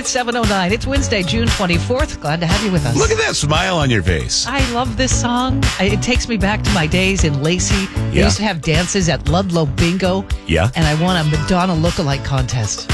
It's 7:09. It's Wednesday, June 24th. Glad to have you with us. Look at that smile on your face. I love this song. It takes me back to my days in Lacey. We used to have dances at Ludlow Bingo. Yeah. And I won a Madonna lookalike contest.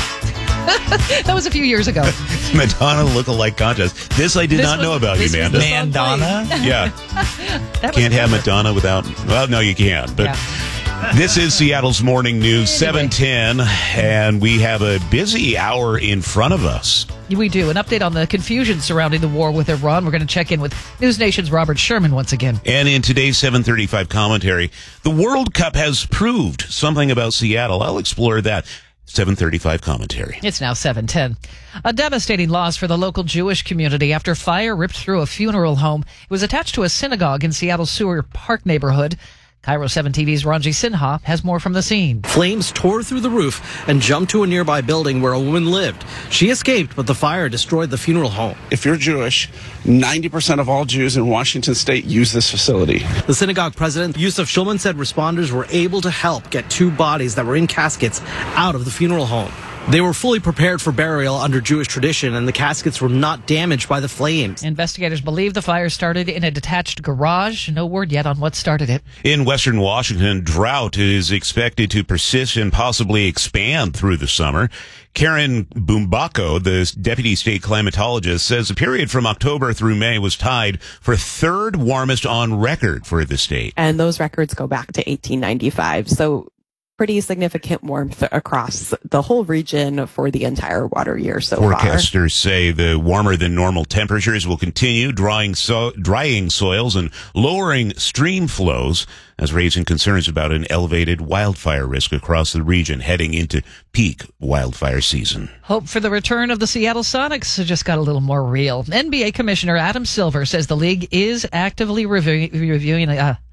That was a few years ago. Madonna lookalike contest. This I did not know about you, Amanda. Mandana? Yeah. Can't have Madonna without... Well, no, you can. But this is Seattle's Morning News, 7:10, and we have a busy hour in front of us. We do. An update on the confusion surrounding the war with Iran. We're going to check in with News Nation's Robert Sherman once again. And in today's 7:35 commentary, the World Cup has proved something about Seattle. I'll explore that. 7:35 commentary. It's now 7:10. A devastating loss for the local Jewish community after fire ripped through a funeral home. It was attached to a synagogue in Seattle's Seward Park neighborhood. Cairo 7 TV's Ranji Sinha has more from the scene. Flames tore through the roof and jumped to a nearby building where a woman lived. She escaped, but the fire destroyed the funeral home. If you're Jewish, 90% of all Jews in Washington state use this facility. The synagogue president, Yusuf Shulman, said responders were able to help get 2 bodies that were in caskets out of the funeral home. They were fully prepared for burial under Jewish tradition, and the caskets were not damaged by the flames. Investigators believe the fire started in a detached garage. No word yet on what started it. In western Washington, drought is expected to persist and possibly expand through the summer. Karen Bumbako, the deputy state climatologist, says the period from October through May was tied for 3rd warmest on record for the state. And those records go back to 1895. So pretty significant warmth across the whole region for the entire water year so far. Forecasters say the warmer than normal temperatures will continue drying soils and lowering stream flows, as raising concerns about an elevated wildfire risk across the region heading into peak wildfire season. Hope for the return of the Seattle Sonics just got a little more real. NBA Commissioner Adam Silver says the league is actively reviewing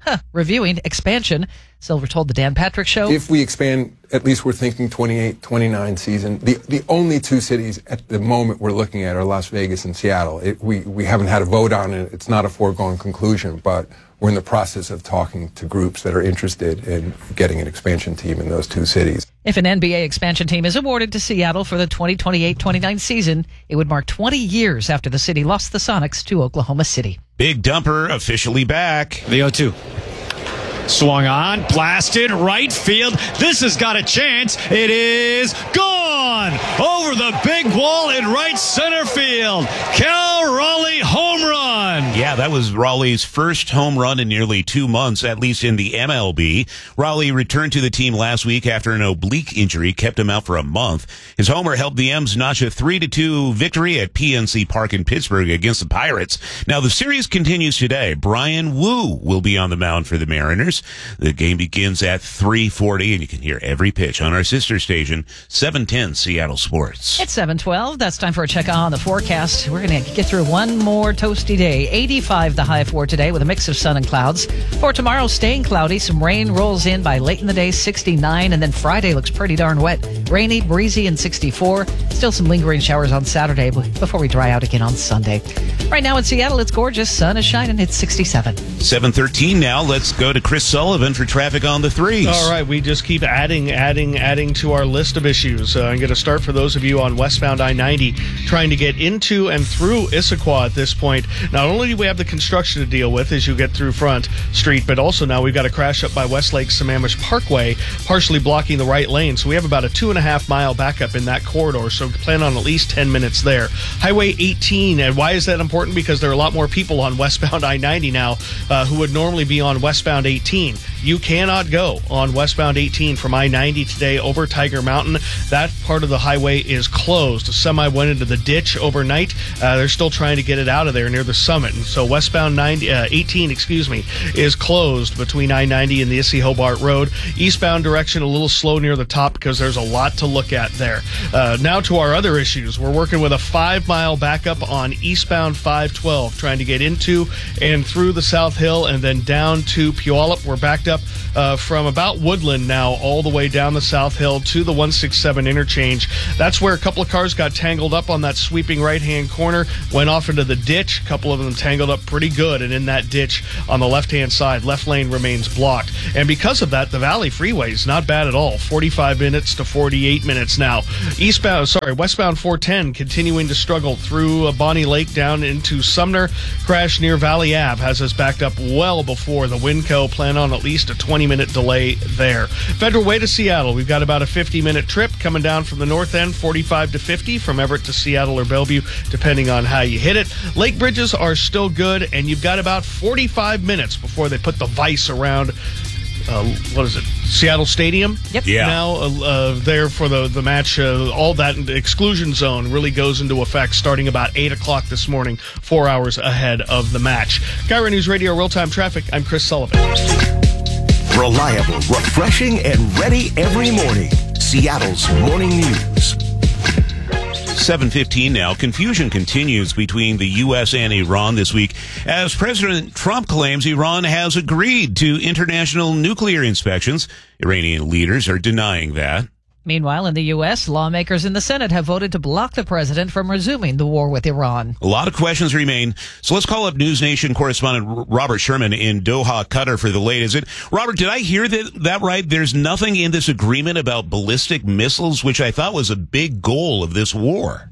expansion. Silver told the Dan Patrick Show. If we expand, at least we're thinking 28, 29 season. The only 2 cities at the moment we're looking at are Las Vegas and Seattle. We haven't had a vote on it. It's not a foregone conclusion, but we're in the process of talking to groups that are interested in getting an expansion team in those 2 cities. If an NBA expansion team is awarded to Seattle for the 2028-29 season, it would mark 20 years after the city lost the Sonics to Oklahoma City. Big Dumper officially back. The 0-2. Swung on, blasted, right field. This has got a chance. It is gone over the big wall in right center field. Cal Raleigh home run. Yeah, that was Raleigh's first home run in nearly 2 months, at least in the MLB. Raleigh returned to the team last week after an oblique injury kept him out for a month. His homer helped the M's notch a 3-2 victory at PNC Park in Pittsburgh against the Pirates. Now, the series continues today. Brian Wu will be on the mound for the Mariners. The game begins at 3:40, and you can hear every pitch on our sister station, 710 Seattle Sports. It's 7:12. That's time for a check on the forecast. We're going to get through one more toasty day. 85 the high for today with a mix of sun and clouds. For tomorrow, staying cloudy. Some rain rolls in by late in the day, 69. And then Friday looks pretty darn wet. Rainy, breezy, and 64. Still some lingering showers on Saturday before we dry out again on Sunday. Right now in Seattle, it's gorgeous. Sun is shining. It's 67. 7:13 now. Let's go to Chris Sullivan for traffic on the 3s. All right, we just keep adding to our list of issues. I'm going to start for those of you on westbound I-90 trying to get into and through Issaquah at this point. Not only do we have the construction to deal with as you get through Front Street, but also now we've got a crash up by Westlake Sammamish Parkway, partially blocking the right lane. So we have about a 2.5-mile backup in that corridor, so plan on at least 10 minutes there. Highway 18, and why is that important? Because there are a lot more people on westbound I-90 now who would normally be on westbound 18. You cannot go on westbound 18 from I-90 today over Tiger Mountain. That part of the highway is closed. A semi went into the ditch overnight. They're still trying to get it out of there near the summit. And so westbound 18 is closed between I-90 and the Issy Hobart Road. Eastbound direction a little slow near the top because there's a lot to look at there. Now to our other issues. We're working with a 5-mile backup on eastbound 512, trying to get into and through the South Hill and then down to Puyallup. We're backed up from about Woodland now all the way down the South Hill to the 167 interchange. That's where a couple of cars got tangled up on that sweeping right-hand corner, went off into the ditch. A couple of them tangled tangled up pretty good and in that ditch on the left-hand side. Left lane remains blocked. And because of that, the Valley Freeway is not bad at all. 45 minutes to 48 minutes now. Westbound 410 continuing to struggle through Bonnie Lake down into Sumner. Crash near Valley Ave has us backed up well before the Winco. Plan on at least a 20-minute delay there. Federal Way to Seattle, we've got about a 50-minute trip coming down from the north end, 45 to 50 from Everett to Seattle or Bellevue, depending on how you hit it. Lake bridges are still good, and you've got about 45 minutes before they put the vise around Seattle Stadium. Yep. Yeah. Now there for the match. All that exclusion zone really goes into effect starting about 8 o'clock this morning, 4 hours ahead of the match. KIRO News Radio real-time traffic. I'm Chris Sullivan. Reliable, refreshing, and ready every morning. Seattle's Morning News. 7:15 now. Confusion continues between the U.S. and Iran this week as President Trump claims Iran has agreed to international nuclear inspections. Iranian leaders are denying that. Meanwhile, in the U.S., lawmakers in the Senate have voted to block the president from resuming the war with Iran. A lot of questions remain. So let's call up News Nation correspondent Robert Sherman in Doha, Qatar for the latest. Robert, did I hear that right? There's nothing in this agreement about ballistic missiles, which I thought was a big goal of this war.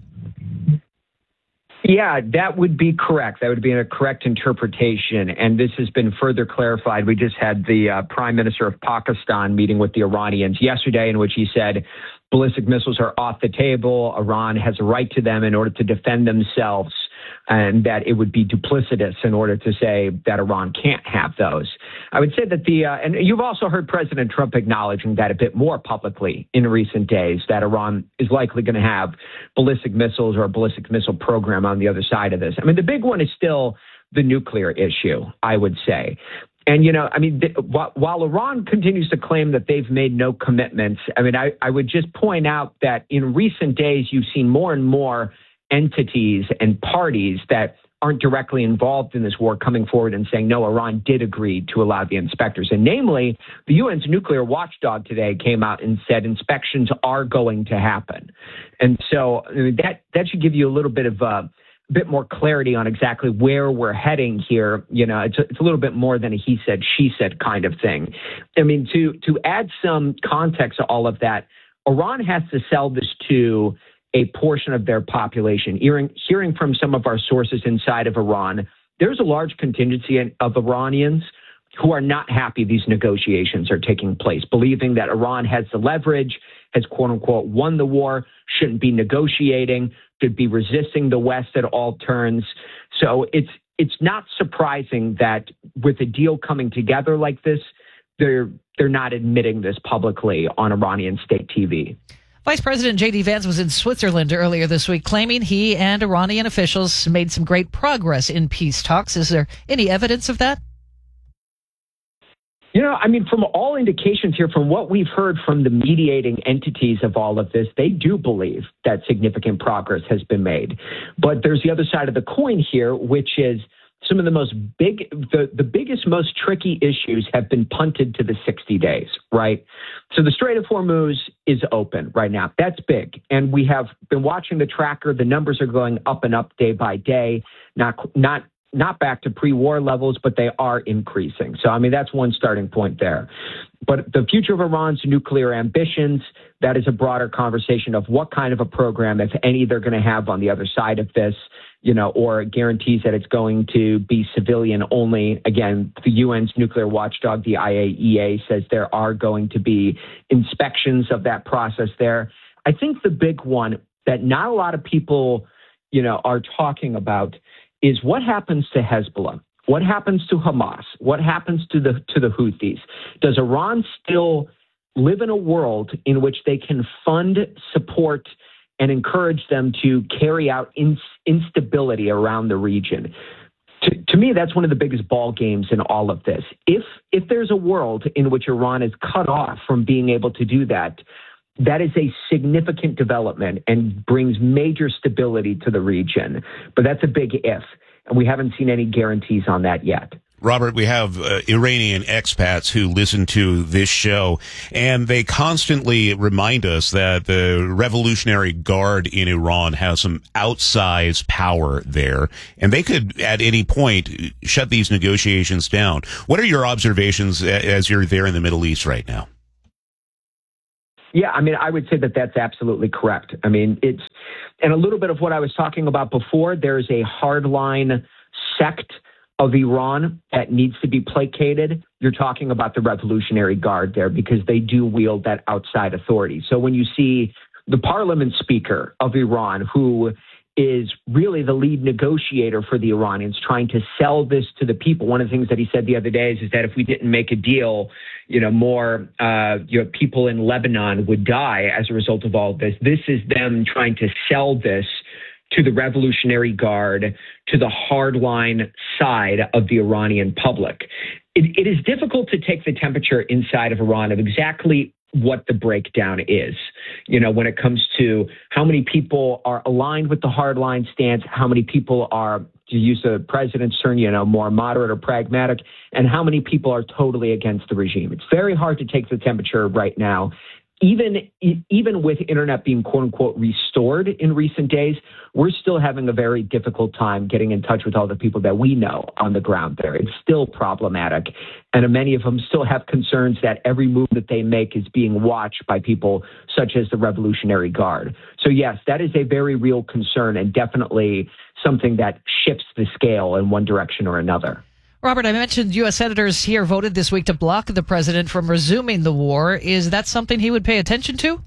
Yeah, that would be correct. That would be a correct interpretation. And this has been further clarified. We just had the Prime Minister of Pakistan meeting with the Iranians yesterday, in which he said ballistic missiles are off the table. Iran has a right to them in order to defend themselves, and that it would be duplicitous in order to say that Iran can't have those. I would say that and you've also heard President Trump acknowledging that a bit more publicly in recent days, that Iran is likely going to have ballistic missiles or a ballistic missile program on the other side of this. I mean, the big one is still the nuclear issue, I would say. And, while Iran continues to claim that they've made no commitments, I would just point out that in recent days, you've seen more and more entities and parties that aren't directly involved in this war coming forward and saying, no, Iran did agree to allow the inspectors. And namely, the UN's nuclear watchdog today came out and said inspections are going to happen. And so that should give you a little bit of a bit more clarity on exactly where we're heading here. It's a little bit more than a he said, she said kind of thing. I mean, to add some context to all of that, Iran has to sell this to a portion of their population. Hearing from some of our sources inside of Iran, there's a large contingency of Iranians who are not happy these negotiations are taking place, believing that Iran has the leverage, has quote unquote won the war, shouldn't be negotiating, should be resisting the West at all turns. So it's not surprising that with a deal coming together like this, they're not admitting this publicly on Iranian state TV. Vice President J.D. Vance was in Switzerland earlier this week, claiming he and Iranian officials made some great progress in peace talks. Is there any evidence of that? From all indications here, from what we've heard from the mediating entities of all of this, they do believe that significant progress has been made. But there's the other side of the coin here, which is some of the biggest, most tricky issues have been punted to the 60 days, right? So the Strait of Hormuz is open right now. That's big. And we have been watching the tracker. The numbers are going up and up day by day, not back to pre-war levels, but they are increasing. So, that's one starting point there. But the future of Iran's nuclear ambitions, that is a broader conversation of what kind of a program, if any, they're going to have on the other side of this, or guarantees that it's going to be civilian only. Again, the UN's nuclear watchdog, the IAEA, says there are going to be inspections of that process there. I think the big one that not a lot of people, are talking about is what happens to Hezbollah? What happens to Hamas? What happens to the Houthis? Does Iran still live in a world in which they can fund, support, and encourage them to carry out instability around the region? To me, that's one of the biggest ball games in all of this. If there's a world in which Iran is cut off from being able to do that, that is a significant development and brings major stability to the region. But that's a big if, and we haven't seen any guarantees on that yet. Robert, we have Iranian expats who listen to this show, and they constantly remind us that the Revolutionary Guard in Iran has some outsized power there, and they could at any point shut these negotiations down. What are your observations as you're there in the Middle East right now? Yeah, I mean, I would say that that's absolutely correct. I mean, and a little bit of what I was talking about before, there's a hardline sect of Iran that needs to be placated. You're talking about the Revolutionary Guard there because they do wield that outside authority. So when you see the parliament speaker of Iran, who is really the lead negotiator for the Iranians, trying to sell this to the people. One of the things that he said the other day is that if we didn't make a deal, more people in Lebanon would die as a result of all of this. This is them trying to sell this to the Revolutionary Guard, to the hardline side of the Iranian public. It is difficult to take the temperature inside of Iran of exactly what the breakdown is, when it comes to how many people are aligned with the hardline stance, how many people are, to use the president's term, more moderate or pragmatic, and how many people are totally against the regime. It's very hard to take the temperature right now. Even with internet being quote unquote restored in recent days, we're still having a very difficult time getting in touch with all the people that we know on the ground there. It's still problematic. And many of them still have concerns that every move that they make is being watched by people such as the Revolutionary Guard. So yes, that is a very real concern and definitely something that shifts the scale in one direction or another. Robert, I mentioned U.S. senators here voted this week to block the president from resuming the war. Is that something he would pay attention to?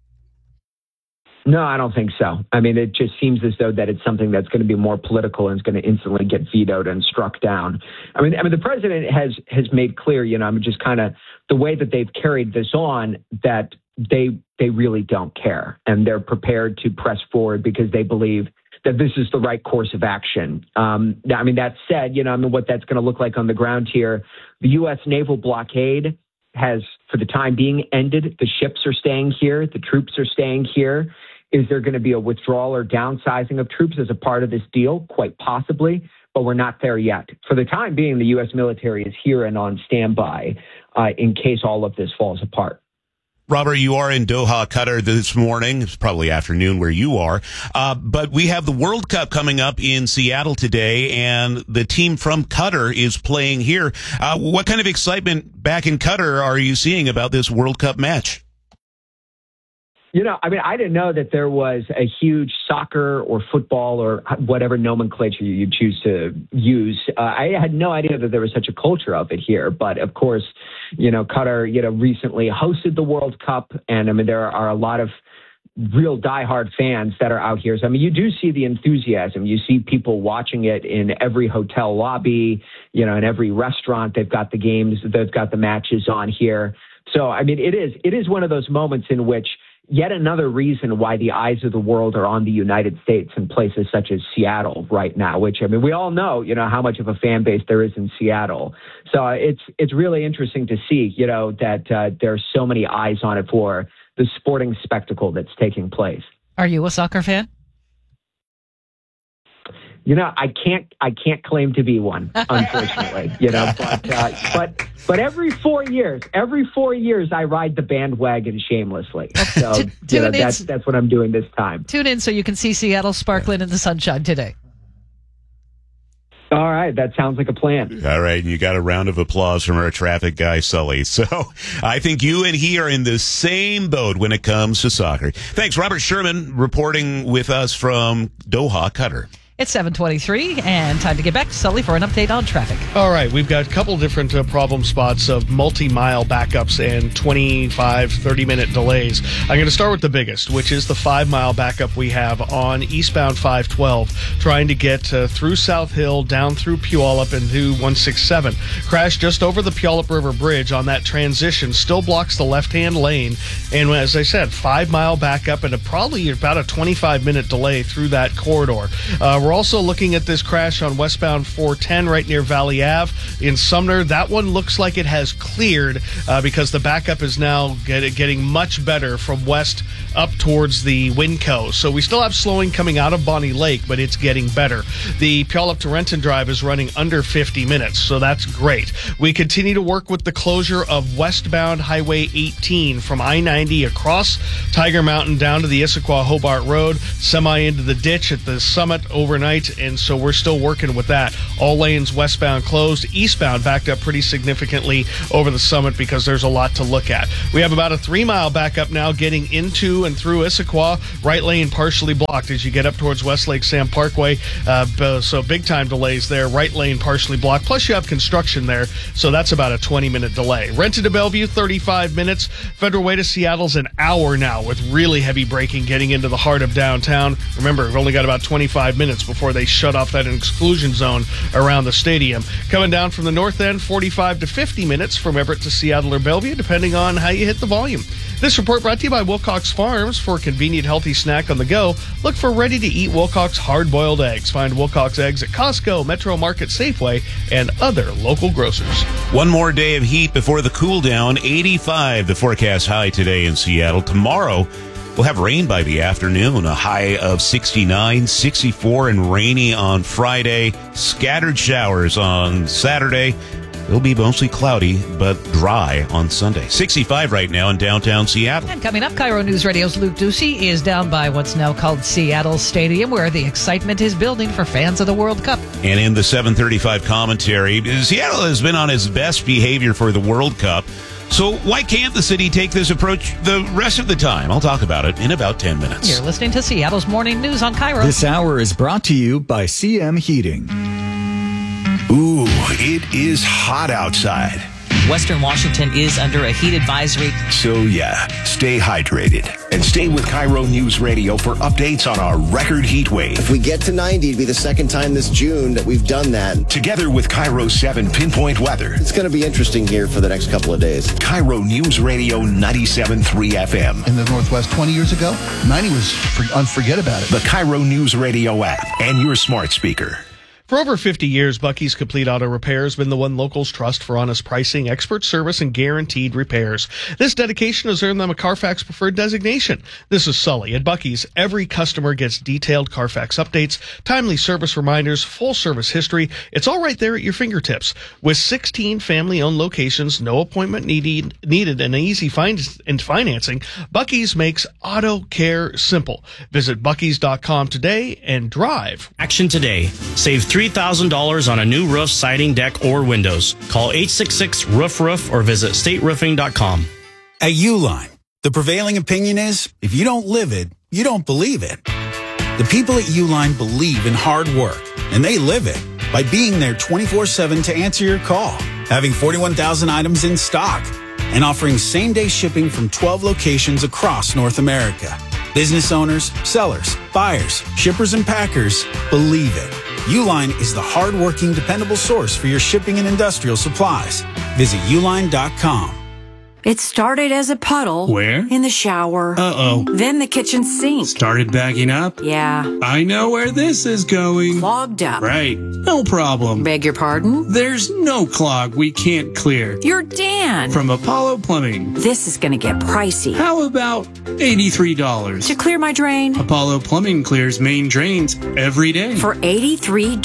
No, I don't think so. I mean, it just seems as though that it's something that's going to be more political and is going to instantly get vetoed and struck down. I mean, the president has made clear, just kind of the way that they've carried this on, that they really don't care and they're prepared to press forward because they believe that this is the right course of action. That said, what that's going to look like on the ground here, the U.S. naval blockade has, for the time being, ended. The ships are staying here. The troops are staying here. Is there going to be a withdrawal or downsizing of troops as a part of this deal? Quite possibly, but we're not there yet. For the time being, the U.S. military is here and on standby in case all of this falls apart. Robert, you are in Doha, Qatar this morning. It's probably afternoon where you are. But we have the World Cup coming up in Seattle today, and the team from Qatar is playing here. What kind of excitement back in Qatar are you seeing about this World Cup match? I didn't know that there was a huge soccer or football or whatever nomenclature you choose to use. I had no idea that there was such a culture of it here. But of course, Qatar, recently hosted the World Cup. And there are a lot of real diehard fans that are out here. So, you do see the enthusiasm. You see people watching it in every hotel lobby, in every restaurant. They've got the games, they've got the matches on here. So, it is one of those moments in which yet another reason why the eyes of the world are on the United States and places such as Seattle right now, which, we all know, how much of a fan base there is in Seattle. So it's really interesting to see, that there's so many eyes on it for the sporting spectacle that's taking place. Are you a soccer fan? I can't claim to be one, unfortunately, but every 4 years, I ride the bandwagon shamelessly. So, that's what I'm doing this time. Tune in so you can see Seattle sparkling in the sunshine today. All right. That sounds like a plan. All right. And you got a round of applause from our traffic guy, Sully. So I think you and he are in the same boat when it comes to soccer. Thanks. Robert Sherman reporting with us from Doha, Qatar. It's 7:23, and time to get back to Sully for an update on traffic. All right, we've got a couple different problem spots of multi-mile backups and 25, 30-minute delays. I'm going to start with the biggest, which is the 5-mile backup we have on eastbound 512, trying to get through South Hill, down through Puyallup, and through 167. Crash just over the Puyallup River Bridge on that transition, still blocks the left-hand lane, and as I said, 5-mile backup and probably about a 25-minute delay through that corridor. We're also looking at this crash on westbound 410 right near Valley Ave in Sumner. That one looks like it has cleared because the backup is now getting much better from west up towards the Winco. So we still have slowing coming out of Bonnie Lake, but it's getting better. The Puyallup to Renton Drive is running under 50 minutes, so that's great. We continue to work with the closure of westbound Highway 18 from I-90 across Tiger Mountain down to the Issaquah Hobart Road, semi into the ditch at the summit overnight, and so we're still working with that. All lanes westbound closed, eastbound backed up pretty significantly over the summit because there's a lot to look at. We have about a 3-mile backup now getting into and through Issaquah. Right lane partially blocked as you get up towards Westlake Sam Parkway, so big time delays there. Right lane partially blocked, plus you have construction there, so that's about a 20-minute delay. Renton to Bellevue, 35 minutes. Federal Way to Seattle's an hour now with really heavy braking getting into the heart of downtown. Remember, we've only got about 25 minutes before they shut off that exclusion zone around the stadium. Coming down from the north end, 45 to 50 minutes from Everett to Seattle or Bellevue, depending on how you hit the volume. This report brought to you by Wilcox Farms. For a convenient, healthy snack on the go, look for ready-to-eat Wilcox hard-boiled eggs. Find Wilcox eggs at Costco, Metro Market, Safeway, and other local grocers. One more day of heat before the cool down. 85 the forecast high today in Seattle. Tomorrow, we'll have rain by the afternoon, a high of 69, 64, and rainy on Friday. Scattered showers on Saturday. It'll be mostly cloudy, but dry on Sunday. 65 right now in downtown Seattle. And coming up, Cairo News Radio's Luke Ducey is down by what's now called Seattle Stadium, where the excitement is building for fans of the World Cup. And in the 7:35 commentary, Seattle has been on its best behavior for the World Cup. So why can't the city take this approach the rest of the time? I'll talk about it in about 10 minutes. You're listening to Seattle's Morning News on Cairo. This hour is brought to you by CM Heating. Ooh, it is hot outside. Western Washington is under a heat advisory. So yeah, stay hydrated and stay with Cairo News Radio for updates on our record heat wave. If we get to 90, it'll be the second time this June that we've done that. Together with Cairo 7 Pinpoint Weather. It's going to be interesting here for the next couple of days. Cairo News Radio 97.3 FM. In the Northwest 20 years ago, 90 was unforget about it. The Cairo News Radio app and your smart speaker. For over 50 years, Bucky's Complete Auto Repair has been the one locals trust for honest pricing, expert service, and guaranteed repairs. This dedication has earned them a Carfax Preferred designation. This is Sully. At Bucky's, every customer gets detailed Carfax updates, timely service reminders, full service history. It's all right there at your fingertips. With 16 family-owned locations, no appointment needed, and easy financing, Bucky's makes auto care simple. Visit Bucky's.com today and drive. Action today. Save $3,000 on a new roof, siding, deck, or windows. Call 866-ROOF-ROOF or visit stateroofing.com. At Uline, the prevailing opinion is, if you don't live it, you don't believe it. The people at Uline believe in hard work, and they live it by being there 24/7 to answer your call, having 41,000 items in stock, and offering same-day shipping from 12 locations across North America. Business owners, sellers, buyers, shippers, and packers believe it. Uline is the hard-working, dependable source for your shipping and industrial supplies. Visit uline.com. It started as a puddle. Where? In the shower. Uh-oh. Then the kitchen sink. Started backing up? Yeah. I know where this is going. Clogged up. Right. No problem. Beg your pardon? There's no clog we can't clear. You're Dan. From Apollo Plumbing. This is going to get pricey. How about $83? To clear my drain? Apollo Plumbing clears main drains every day. For $83?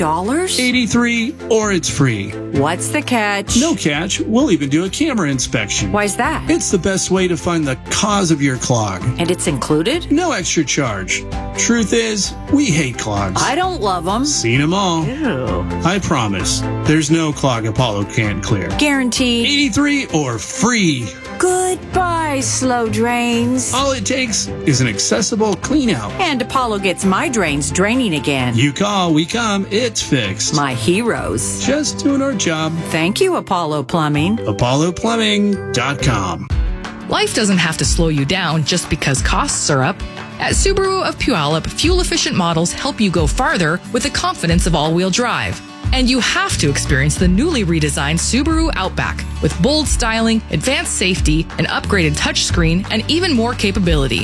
$83 or it's free. What's the catch? No catch. We'll even do a camera inspection. Why's that? It's the best way to find the cause of your clog. And it's included? No extra charge. Truth is, we hate clogs. I don't love them. Seen them all. Ew. I promise, there's no clog Apollo can't clear. Guaranteed. 83 or free. Goodbye, slow drains. All it takes is an accessible clean out. And Apollo gets my drains draining again. You call, we come, it's fixed. My heroes. Just doing our job. Thank you, Apollo Plumbing. ApolloPlumbing.com. Life doesn't have to slow you down just because costs are up. At Subaru of Puyallup, fuel-efficient models help you go farther with the confidence of all-wheel drive. And you have to experience the newly redesigned Subaru Outback with bold styling, advanced safety, an upgraded touchscreen, and even more capability.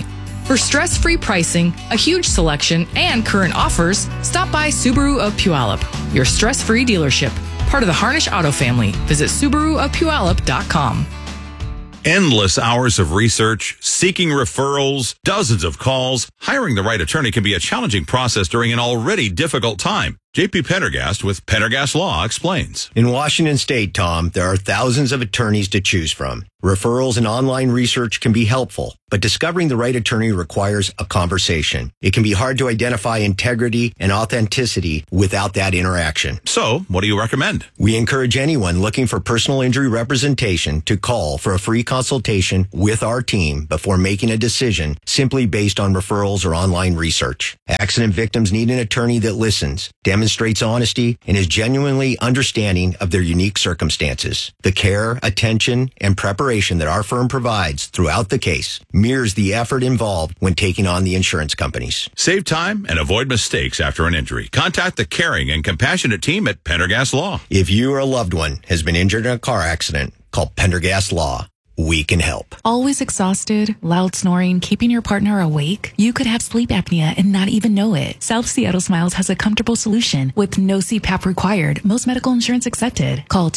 For stress-free pricing, a huge selection, and current offers, stop by Subaru of Puyallup, your stress-free dealership. Part of the Harnish Auto family. Visit SubaruofPuyallup.com. Endless hours of research, seeking referrals, dozens of calls. Hiring the right attorney can be a challenging process during an already difficult time. J.P. Pendergast with Pendergast Law explains. In Washington State, Tom, there are thousands of attorneys to choose from. Referrals and online research can be helpful, but discovering the right attorney requires a conversation. It can be hard to identify integrity and authenticity without that interaction. So, what do you recommend? We encourage anyone looking for personal injury representation to call for a free consultation with our team before making a decision simply based on referrals or online research. Accident victims need an attorney that listens, demonstrates honesty, and is genuinely understanding of their unique circumstances. The care, attention, and preparation that our firm provides throughout the case mirrors the effort involved when taking on the insurance companies. Save time and avoid mistakes after an injury. Contact the caring and compassionate team at Pendergast Law. If you or a loved one has been injured in a car accident, call Pendergast Law. We can help. Always exhausted, loud snoring, keeping your partner awake? You could have sleep apnea and not even know it. South Seattle Smiles has a comfortable solution with no CPAP required. Most medical insurance accepted. Call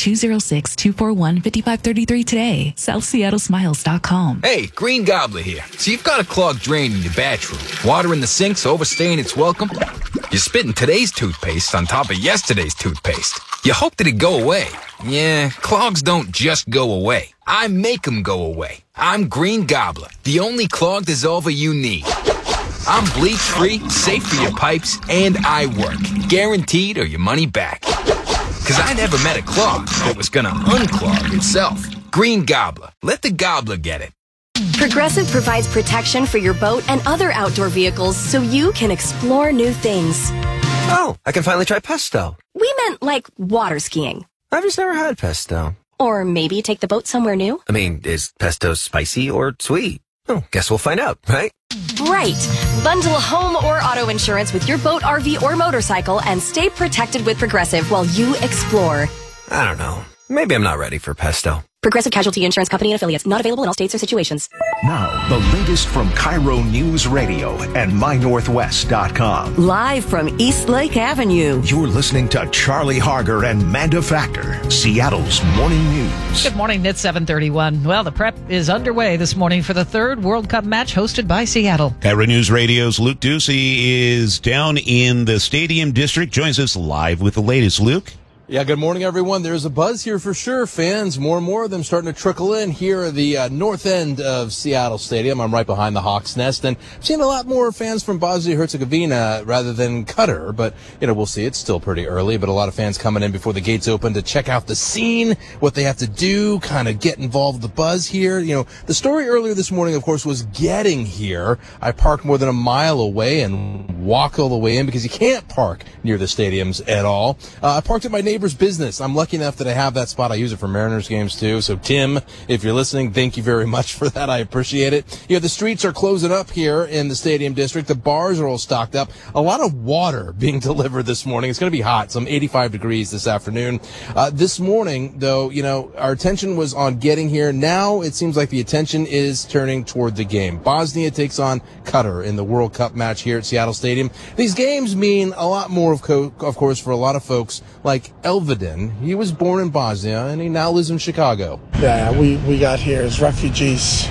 206-241-5533 today. SouthSeattleSmiles.com. Hey, Green Gobbler here. So you've got a clogged drain in your bathroom. Water in the sink's overstaying its welcome. You're spitting today's toothpaste on top of yesterday's toothpaste. You hope that it go away. Yeah, clogs don't just go away. I make them go away. I'm Green Gobbler, the only clog dissolver you need. I'm bleach-free, safe for your pipes, and I work. Guaranteed or your money back. Because I never met a clog that was going to unclog itself. Green Gobbler. Let the gobbler get it. Progressive provides protection for your boat and other outdoor vehicles so you can explore new things. Oh, I can finally try pesto. We meant like water skiing. I've just never had pesto. Or maybe take the boat somewhere new. I mean, is pesto spicy or sweet? Oh, guess we'll find out, right? Right. Bundle home or auto insurance with your boat, RV, or motorcycle and stay protected with Progressive while you explore. I don't know. Maybe I'm not ready for pesto. Progressive Casualty Insurance Company and Affiliates. Not available in all states or situations. Now, the latest from Cairo News Radio and MyNorthwest.com. Live from East Lake Avenue. You're listening to Charlie Harger and Manda Factor, Seattle's morning news. Good morning, it's 7:31. Well, the prep is underway this morning for the third World Cup match hosted by Seattle. Cairo News Radio's Luke Ducey is down in the Stadium District. Joins us live with the latest. Luke? Yeah, good morning, everyone. There's a buzz here for sure. Fans, more and more of them starting to trickle in here at the north end of Seattle Stadium. I'm right behind the Hawks Nest, and I've seen a lot more fans from Bosnia-Herzegovina rather than Qatar, but, we'll see. It's still pretty early, but a lot of fans coming in before the gates open to check out the scene, what they have to do, kind of get involved with the buzz here. The story earlier this morning, of course, was getting here. I parked more than a mile away and walk all the way in because you can't park near the stadiums at all. I parked at my neighbor's business. I'm lucky enough that I have that spot. I use it for Mariners games too. So Tim, if you're listening, thank you very much for that. I appreciate it. The streets are closing up here in the Stadium District. The bars are all stocked up. A lot of water being delivered this morning. It's going to be hot. Some 85 degrees this afternoon. This morning, though, our attention was on getting here. Now it seems like the attention is turning toward the game. Bosnia takes on Qatar in the World Cup match here at Seattle Stadium. These games mean a lot more, of course, for a lot of folks like Elvedin. He was born in Bosnia, and he now lives in Chicago. Yeah, we got here as refugees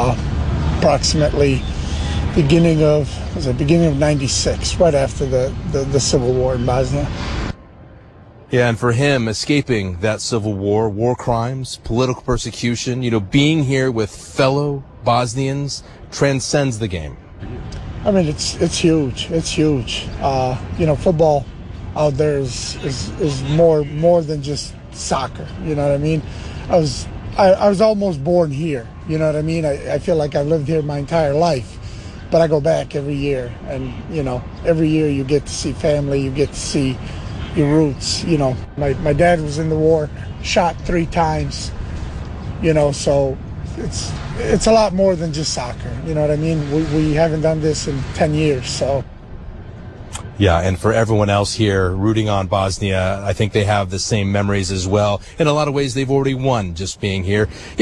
approximately beginning of 96, right after the Civil War in Bosnia. Yeah, and for him, escaping that civil war, war crimes, political persecution, being here with fellow Bosnians transcends the game. I mean, it's huge. It's huge. Football out there is more than just soccer. You know what I mean? I was almost born here. You know what I mean? I feel like I've lived here my entire life, but I go back every year, and every year you get to see family, you get to see your roots. My dad was in the war, shot 3 times. So it's a lot more than just soccer. You know what I mean? We haven't done this in 10 years, so. Yeah, and for everyone else here rooting on Bosnia, I think they have the same memories as well. In a lot of ways, they've already won just being here.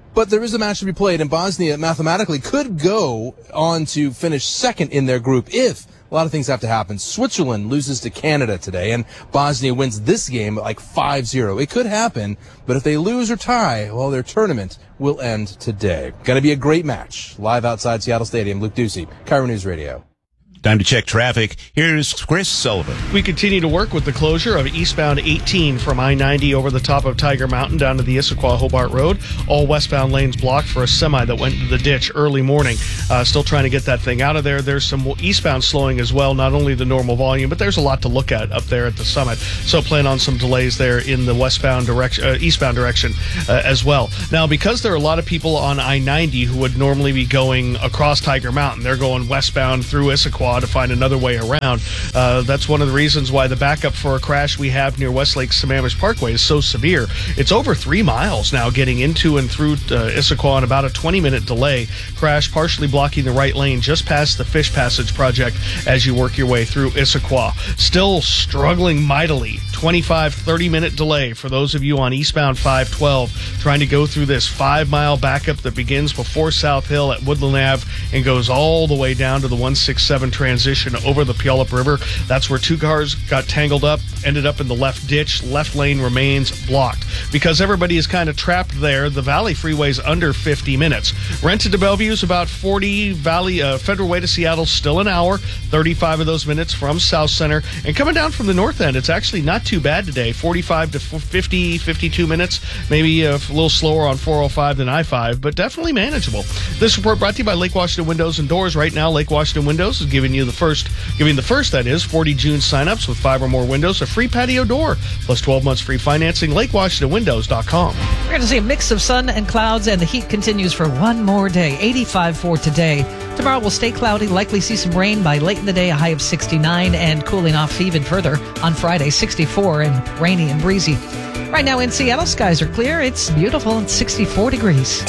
But there is a match to be played, and Bosnia mathematically could go on to finish second in their group if a lot of things have to happen. Switzerland loses to Canada today, and Bosnia wins this game like 5-0. It could happen, but if they lose or tie, well, their tournament will end today. Going to be a great match. Live outside Seattle Stadium, Luke Ducey, Cairo News Radio. Time to check traffic. Here's Chris Sullivan. We continue to work with the closure of eastbound 18 from I-90 over the top of Tiger Mountain down to the Issaquah-Hobart Road. All westbound lanes blocked for a semi that went into the ditch early morning. Still trying to get that thing out of there. There's some eastbound slowing as well, not only the normal volume, but there's a lot to look at up there at the summit. So plan on some delays there in the eastbound direction as well. Now, because there are a lot of people on I-90 who would normally be going across Tiger Mountain, they're going westbound through Issaquah to find another way around. That's one of the reasons why the backup for a crash we have near Westlake Sammamish Parkway is so severe. It's over 3 miles now getting into and through Issaquah on about a 20-minute delay. Crash partially blocking the right lane just past the Fish Passage project as you work your way through Issaquah. Still struggling mightily. 25-30-minute delay for those of you on eastbound 512 trying to go through this 5-mile backup that begins before South Hill at Woodland Ave and goes all the way down to the 167 transition over the Puyallup River. That's where 2 cars got tangled up, ended up in the left ditch. Left lane remains blocked. Because everybody is kind of trapped there, the Valley Freeway is under 50 minutes. Renton to Bellevue is about 40. Federal Way to Seattle still an hour, 35 of those minutes from South Center. And coming down from the north end, it's actually not too bad today, 45 to 50, 52 minutes, maybe a little slower on 405 than I-5, but definitely manageable. This report brought to you by Lake Washington Windows and Doors. Right now, Lake Washington Windows is giving the first 40 June signups with 5 or more windows, a free patio door, plus 12 months free financing. LakeWashingtonWindows.com. We're going to see a mix of sun and clouds, and the heat continues for one more day. 85 for today. Tomorrow will stay cloudy, likely see some rain by late in the day, a high of 69, and cooling off even further on Friday, 64 and rainy and breezy. Right now in Seattle, skies are clear. It's beautiful and 64 degrees.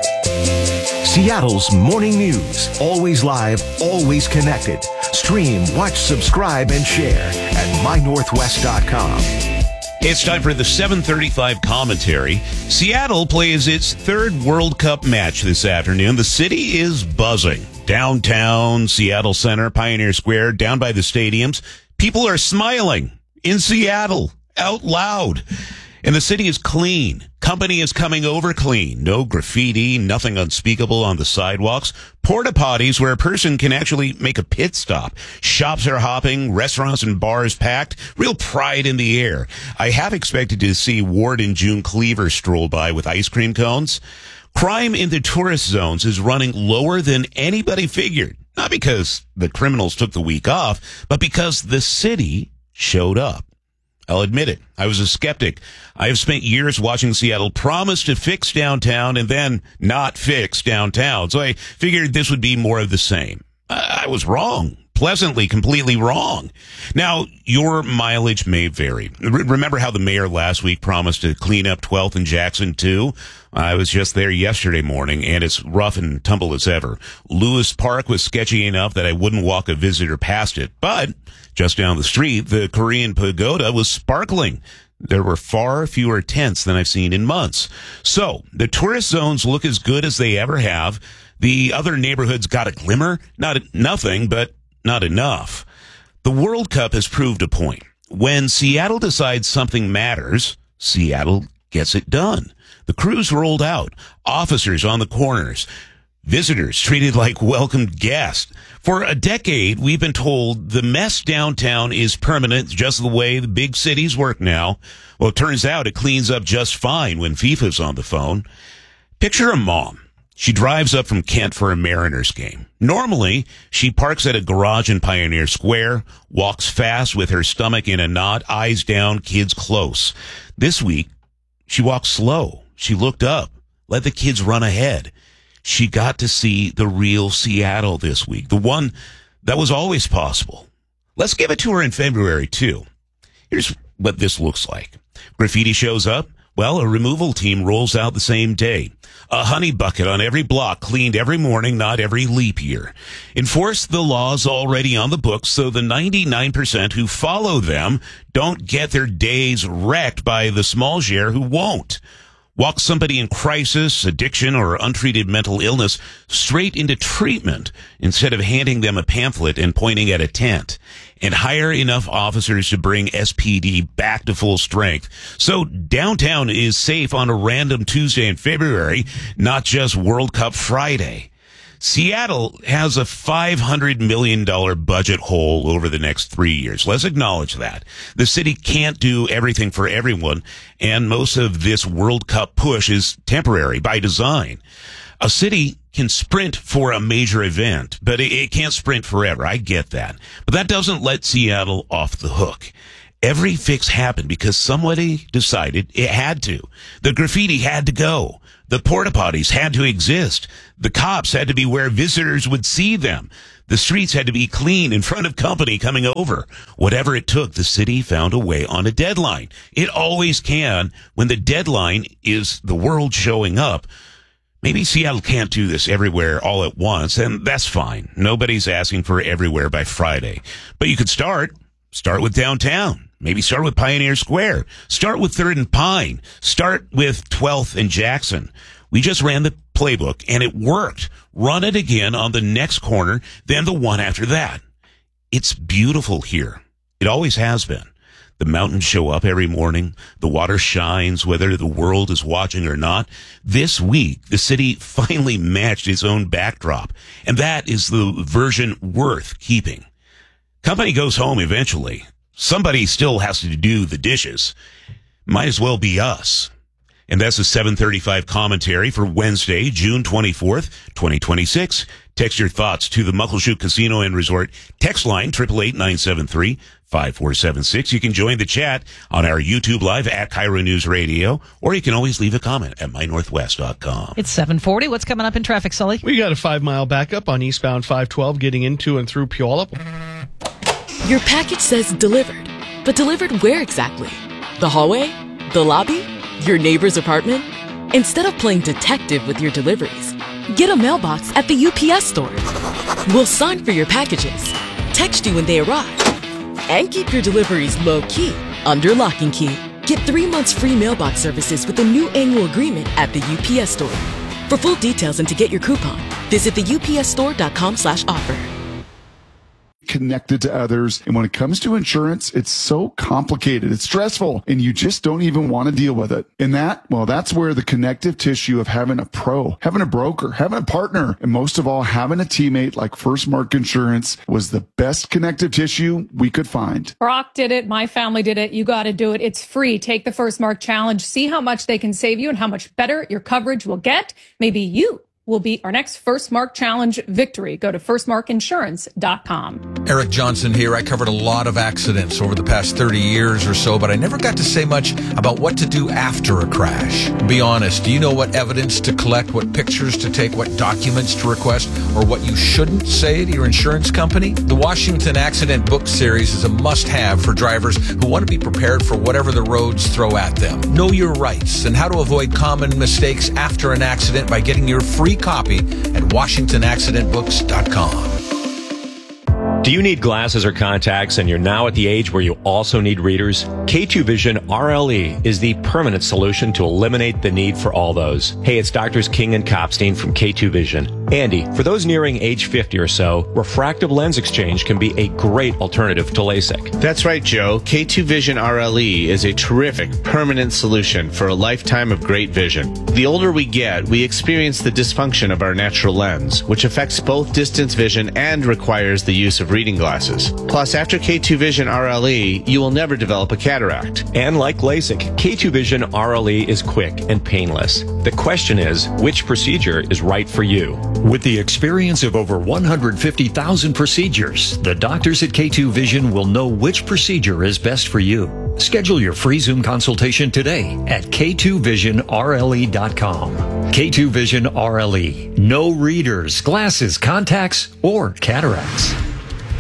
Seattle's morning news. Always live, always connected. Stream, watch, subscribe, and share at mynorthwest.com. It's time for the 7:35 commentary. Seattle plays its 3rd World Cup match this afternoon. The city is buzzing. Downtown, Seattle Center, Pioneer Square, down by the stadiums. People are smiling in Seattle out loud. And the city is clean. Company is coming over clean. No graffiti, nothing unspeakable on the sidewalks. Porta potties where a person can actually make a pit stop. Shops are hopping, restaurants and bars packed. Real pride in the air. I have expected to see Ward and June Cleaver stroll by with ice cream cones. Crime in the tourist zones is running lower than anybody figured. Not because the criminals took the week off, but because the city showed up. I'll admit it. I was a skeptic. I have spent years watching Seattle promise to fix downtown and then not fix downtown. So I figured this would be more of the same. I was wrong. Pleasantly, completely wrong. Now, your mileage may vary. Remember how the mayor last week promised to clean up 12th and Jackson too? I was just there yesterday morning, and it's rough and tumble as ever. Lewis Park was sketchy enough that I wouldn't walk a visitor past it. But just down the street, the Korean Pagoda was sparkling. There were far fewer tents than I've seen in months. So, the tourist zones look as good as they ever have. The other neighborhoods got a glimmer. Nothing, but not enough. The World Cup has proved a point. When Seattle decides something matters, Seattle gets it done. The crews rolled out, officers on the corners, visitors treated like welcomed guests. For a decade, we've been told the mess downtown is permanent, just the way the big cities work now. Well, it turns out it cleans up just fine when FIFA's on the phone. Picture a mom. She drives up from Kent for a Mariners game. Normally, she parks at a garage in Pioneer Square, walks fast with her stomach in a knot, eyes down, kids close. This week, she walked slow. She looked up, let the kids run ahead. She got to see the real Seattle this week, the one that was always possible. Let's give it to her in February, too. Here's what this looks like. Graffiti shows up. Well, a removal team rolls out the same day. A honey bucket on every block, cleaned every morning, not every leap year. Enforce the laws already on the books so the 99% who follow them don't get their days wrecked by the small share who won't. Walk somebody in crisis, addiction, or untreated mental illness straight into treatment instead of handing them a pamphlet and pointing at a tent. And hire enough officers to bring SPD back to full strength. So downtown is safe on a random Tuesday in February, not just World Cup Friday. Seattle has a $500 million budget hole over the next 3 years. Let's acknowledge that. The city can't do everything for everyone, and most of this World Cup push is temporary by design. A city can sprint for a major event, but it can't sprint forever. I get that. But that doesn't let Seattle off the hook. Every fix happened because somebody decided it had to. The graffiti had to go. The porta potties had to exist. The cops had to be where visitors would see them. The streets had to be clean in front of company coming over. Whatever it took, the city found a way on a deadline. It always can when the deadline is the world showing up. Maybe Seattle can't do this everywhere all at once, and that's fine. Nobody's asking for everywhere by Friday. But you could start with downtown. Maybe start with Pioneer Square. Start with 3rd and Pine. Start with 12th and Jackson. We just ran the playbook, and it worked. Run it again on the next corner, then the one after that. It's beautiful here. It always has been. The mountains show up every morning. The water shines whether the world is watching or not. This week, the city finally matched its own backdrop, and that is the version worth keeping. Company goes home eventually. Somebody still has to do the dishes. Might as well be us. And that's a 7:35 commentary for Wednesday, June 24th, 2026. Text your thoughts to the Muckleshoot Casino and Resort text line 888-973-5476. You can join the chat on our YouTube Live at Cairo News Radio, or you can always leave a comment at mynorthwest.com. It's 7:40. What's coming up in traffic, Sully? We got a 5-mile backup on eastbound 512 getting into and through Puyallup. Your package says delivered, but delivered where exactly? The hallway? The lobby? Your neighbor's apartment? Instead of playing detective with your deliveries, get a mailbox at the UPS store. We'll sign for your packages, text you when they arrive, and keep your deliveries low-key under lock and key. Get 3 months free mailbox services with a new annual agreement at the UPS store. For full details and to get your coupon, visit theupsstore.com/offer. Connected to others. And when it comes to insurance, it's so complicated. It's stressful and you just don't even want to deal with it. And that's where the connective tissue of having a pro, having a broker, having a partner, and most of all, having a teammate like First Mark Insurance was the best connective tissue we could find. Brock did it. My family did it. You got to do it. It's free. Take the First Mark Challenge. See how much they can save you and how much better your coverage will get. Maybe you will be our next First Mark Challenge victory. Go to firstmarkinsurance.com. Eric Johnson here. I covered a lot of accidents over the past 30 years or so, but I never got to say much about what to do after a crash. Be honest, do you know what evidence to collect, what pictures to take, what documents to request, or what you shouldn't say to your insurance company? The Washington Accident Book Series is a must-have for drivers who want to be prepared for whatever the roads throw at them. Know your rights and how to avoid common mistakes after an accident by getting your free copy at WashingtonAccidentBooks.com. Do you need glasses or contacts and you're now at the age where you also need readers? K2 Vision RLE is the permanent solution to eliminate the need for all those. Hey, it's Doctors King and Kopstein from K2 Vision. Andy, for those nearing age 50 or so, refractive lens exchange can be a great alternative to LASIK. That's right, Joe. K2 Vision RLE is a terrific permanent solution for a lifetime of great vision. The older we get, we experience the dysfunction of our natural lens, which affects both distance vision and requires the use of reading glasses. Plus, after K2 Vision RLE, you will never develop a cataract. And like LASIK, K2 Vision RLE is quick and painless. The question is, which procedure is right for you? With the experience of over 150,000 procedures, the doctors at K2 Vision will know which procedure is best for you. Schedule your free Zoom consultation today at K2VisionRLE.com. K2 Vision RLE. No readers, glasses, contacts, or cataracts.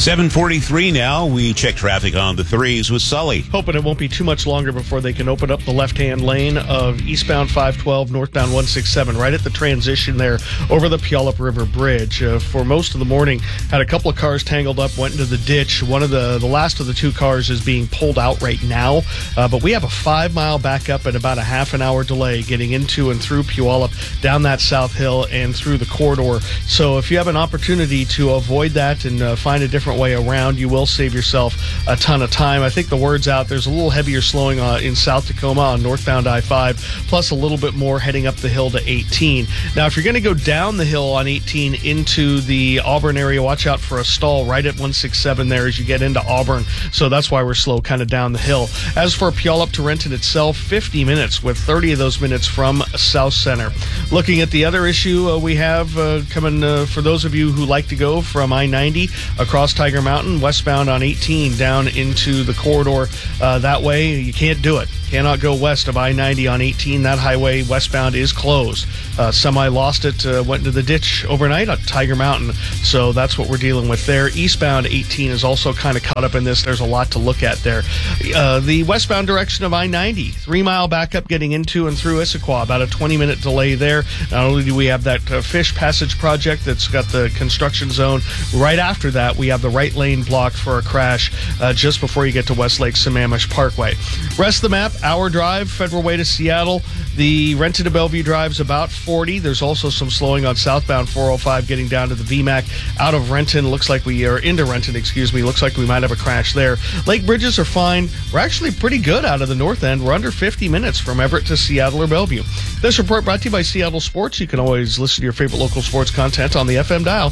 7:43 now. We check traffic on the 3s with Sully. Hoping it won't be too much longer before they can open up the left-hand lane of eastbound 512, northbound 167, right at the transition there over the Puyallup River Bridge. For most of the morning, had a couple of cars tangled up, went into the ditch. One of the last of the two cars is being pulled out right now, but we have a 5-mile backup and about a half an hour delay getting into and through Puyallup, down that South Hill and through the corridor. So if you have an opportunity to avoid that and find a different way around, you will save yourself a ton of time. I think the word's out. There's a little heavier slowing in South Tacoma on northbound I-5, plus a little bit more heading up the hill to 18. Now, if you're going to go down the hill on 18 into the Auburn area, watch out for a stall right at 167 there as you get into Auburn. So that's why we're slow kind of down the hill. As for Puyallup to Renton itself, 50 minutes with 30 of those minutes from South Center. Looking at the other issue we have coming for those of you who like to go from I-90 across Tiger Mountain, westbound on 18 down into the corridor. That way, you can't do it. Cannot go west of I-90 on 18. That highway westbound is closed. Semi lost it, went into the ditch overnight at Tiger Mountain. So that's what we're dealing with there. Eastbound 18 is also kind of caught up in this. There's a lot to look at there. The westbound direction of I-90, 3-mile backup getting into and through Issaquah. About a 20-minute delay there. Not only do we have that Fish Passage project that's got the construction zone, right after that we have the right lane blocked for a crash just before you get to Westlake Sammamish Parkway. Rest of the map, hour drive, Federal Way to Seattle. The Renton to Bellevue drive's about 40. There's also some slowing on southbound 405 getting down to the VMAC. Out of Renton, looks like we are into Renton, looks like we might have a crash there. Lake bridges are fine. We're actually pretty good out of the north end. We're under 50 minutes from Everett to Seattle or Bellevue. This report brought to you by Seattle Sports. You can always listen to your favorite local sports content on the FM dial,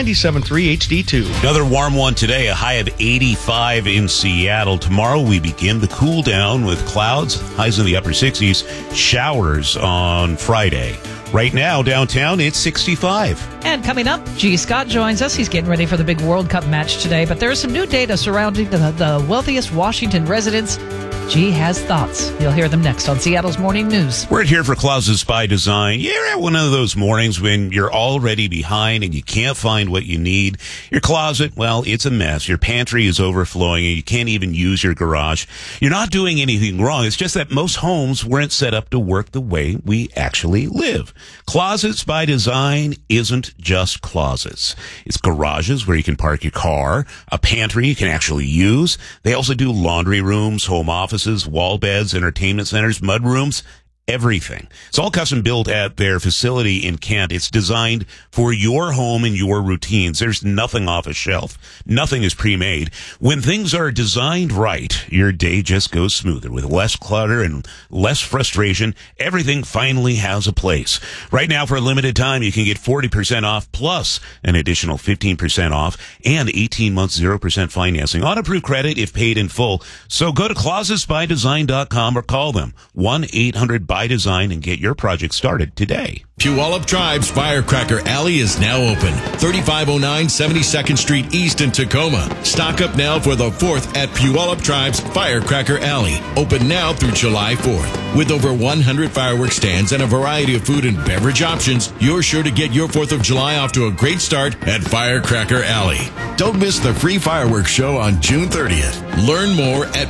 97.3 HD2. Another warm one today, a high of 85 in Seattle. Tomorrow we begin the cool down with clouds, highs in the upper 60s, showers on Friday. Right now, downtown, it's 65. And coming up, G. Scott joins us. He's getting ready for the big World Cup match today, but there's some new data surrounding the wealthiest Washington residents. G has thoughts. You'll hear them next on Seattle's Morning News. We're here for Closets by Design. You're at one of those mornings when you're already behind and you can't find what you need. Your closet, well, it's a mess. Your pantry is overflowing and you can't even use your garage. You're not doing anything wrong. It's just that most homes weren't set up to work the way we actually live. Closets by Design isn't just closets. It's garages where you can park your car, a pantry you can actually use. They also do laundry rooms, home offices, wall beds, entertainment centers, mud rooms, everything. It's all custom built at their facility in Kent. It's designed for your home and your routines. There's nothing off a shelf. Nothing is pre-made. When things are designed right, your day just goes smoother with less clutter and less frustration. Everything finally has a place. Right now, for a limited time, you can get 40% off plus an additional 15% off and 18 months 0% financing on approved credit if paid in full. So go to closetsbydesign.com or call them 1-800-BY-DESIGN and get your project started today. Puyallup Tribe's Firecracker Alley is now open. 3509 72nd Street East in Tacoma. Stock up now for the 4th at Puyallup Tribe's Firecracker Alley. Open now through July 4th. With over 100 fireworks stands and a variety of food and beverage options, you're sure to get your 4th of July off to a great start at Firecracker Alley. Don't miss the free fireworks show on June 30th. Learn more at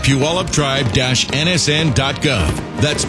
puyalluptribe-nsn.gov. That's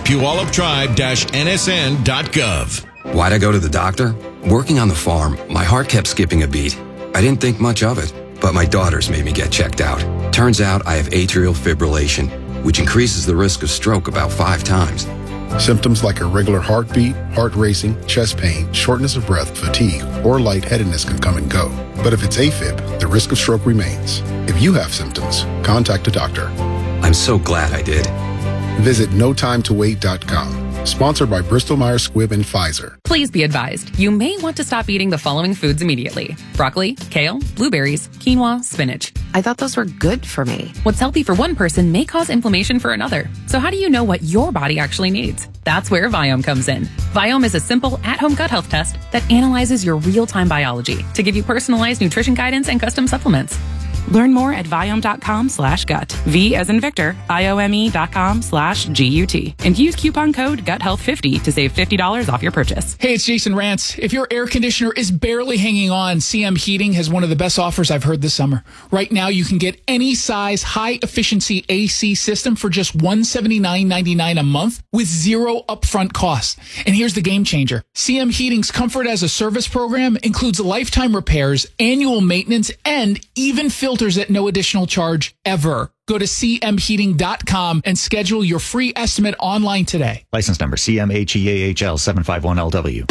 puyalluptribe-nsn.gov. Why'd I go to the doctor? Working on the farm, my heart kept skipping a beat. I didn't think much of it, but my daughters made me get checked out. Turns out I have atrial fibrillation, which increases the risk of stroke about 5 times. Symptoms like irregular heartbeat, heart racing, chest pain, shortness of breath, fatigue, or lightheadedness can come and go. But if it's AFib, the risk of stroke remains. If you have symptoms, contact a doctor. I'm so glad I did. Visit notimetowait.com. Sponsored by Bristol-Myers Squibb and Pfizer. Please be advised, you may want to stop eating the following foods immediately. Broccoli, kale, blueberries, quinoa, spinach. I thought those were good for me. What's healthy for one person may cause inflammation for another. So how do you know what your body actually needs? That's where Viome comes in. Viome is a simple at-home gut health test that analyzes your real-time biology to give you personalized nutrition guidance and custom supplements. Learn more at Viome.com/gut. V as in Victor, IOME.com/GUT. And use coupon code GUTHEALTH50 to save $50 off your purchase. Hey, it's Jason Rantz. If your air conditioner is barely hanging on, CM Heating has one of the best offers I've heard this summer. Right now, you can get any size high-efficiency AC system for just $179.99 a month with zero upfront costs. And here's the game changer. CM Heating's Comfort as a Service program includes lifetime repairs, annual maintenance, and even filters at no additional charge ever. Go to cmheating.com and schedule your free estimate online today. License number CMHEAHL 751LW.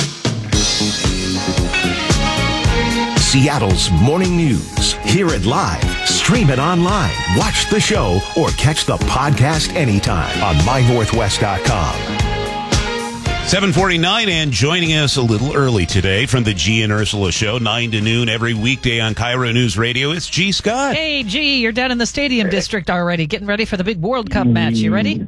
Seattle's morning news. Hear it live, stream it online, watch the show, or catch the podcast anytime on mynorthwest.com. 7:49, and joining us a little early today from the G and Ursula Show, 9 to noon every weekday on Cairo News Radio. It's G. Scott. Hey, G, you're down in the Stadium District already, getting ready for the big World Cup match. You ready?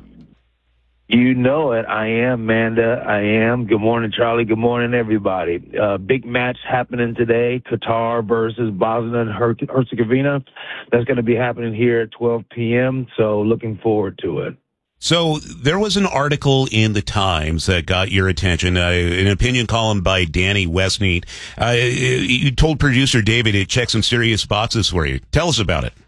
You know it. I am, Amanda. I am. Good morning, Charlie. Good morning, everybody. Big match happening today, Qatar versus Bosnia and Herzegovina. That's going to be happening here at 12 p.m., so looking forward to it. So there was an article in the Times that got your attention, an opinion column by Danny Westneat. You told producer David to check some serious boxes for you. Tell us about it.